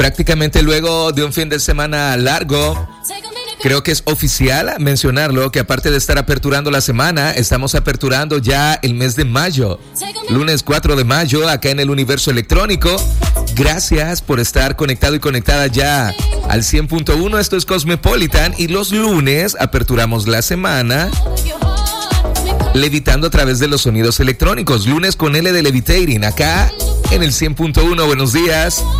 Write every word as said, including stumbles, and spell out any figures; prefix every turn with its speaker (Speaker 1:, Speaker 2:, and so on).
Speaker 1: prácticamente luego de un fin de semana largo, creo que es oficial mencionarlo que aparte de estar aperturando la semana, estamos aperturando ya el mes de mayo. Lunes cuatro de mayo, acá en el Universo Electrónico. Gracias por estar conectado y conectada ya al cien punto uno. Esto es Cosmopolitan y los lunes aperturamos la semana levitando a través de los sonidos electrónicos. Lunes con L de Levitating, acá en el cien punto uno. Buenos días.